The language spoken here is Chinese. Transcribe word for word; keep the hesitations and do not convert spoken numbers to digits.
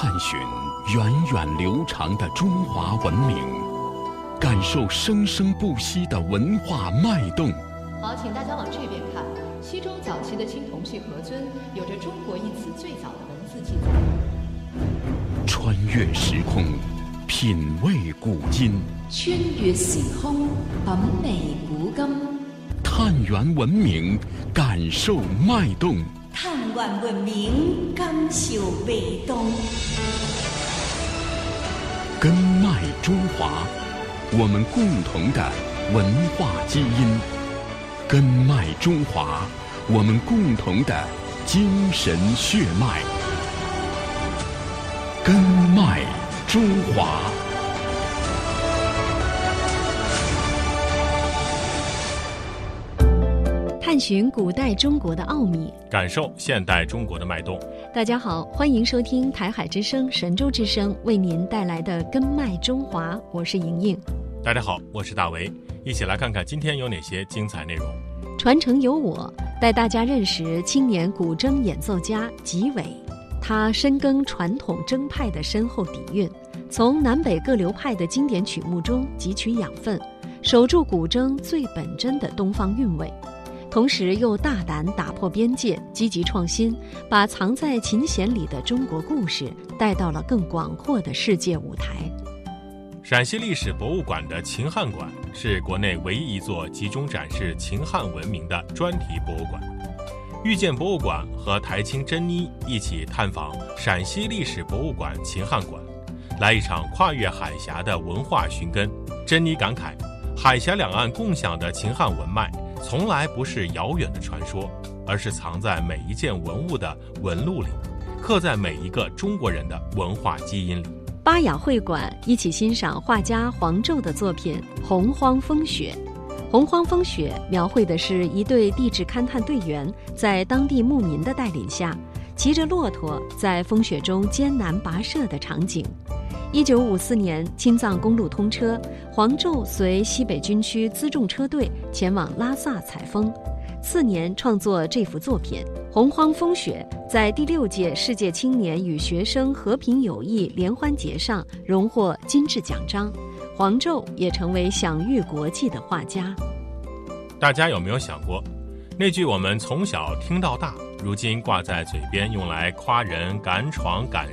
探寻源远流长的中华文明，感受生生不息的文化脉动。 好，请大家往这边看。西周早期的青铜器盒尊有着中国一词最早的文字记载。 穿越时空，品味古今。 穿越时空，品味古今。 探源文明，感受脉动。 探源文明，感受脉动。 根脉中华，我们共同的文化基因。根脉中华，我们共同的精神血脉。根脉中华。 探寻古代中国的奥秘， 感受现代中国的脉动。 大家好，欢迎收听台海之声、神州之声为您带来的根脉中华，我是莹莹。 大家好，我是大为，一起来看看今天有哪些精彩内容。 传承由我，带大家认识青年古筝演奏家吉伟。他深耕传统筝派的深厚底蕴，从南北各流派的经典曲目中汲取养分，守住古筝最本真的东方韵味。同时又大胆打破边界，积极创新，把藏在琴弦里的中国故事带到了更广阔的世界舞台。 陕西历史博物馆的秦汉馆是国内唯一一座集中展示秦汉文明的专题博物馆。遇见博物馆和台青珍妮一起探访陕西历史博物馆秦汉馆，来一场跨越海峡的文化寻根。珍妮感慨，海峡两岸共享的秦汉文脉从来不是遥远的传说，而是藏在每一件文物的纹路里，刻在每一个中国人的文化基因里。 巴雅会馆一起欣赏画家黄胄的作品《洪荒风雪》。洪荒风雪描绘的是一队地质勘探队员在当地牧民的带领下，骑着骆驼在风雪中艰难跋涉的场景。一九五四年，青藏公路通车，黄胄随西北军区辎重车队前往拉萨采风。次年创作这幅作品《洪荒风雪》，在第六届世界青年与学生和平友谊联欢节上荣获金质奖章，黄胄也成为享誉国际的画家。 大家有没有想过，那句我们从小听到大，如今挂在嘴边用来夸人赶闯赶